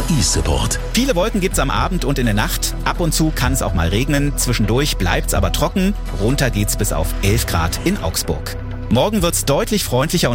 E-Support. Viele Wolken gibt's am Abend und in der Nacht. Ab und zu kann es auch mal regnen. Zwischendurch bleibt's aber trocken. Runter geht's bis auf 11 Grad in Augsburg. Morgen wird's deutlich freundlicher und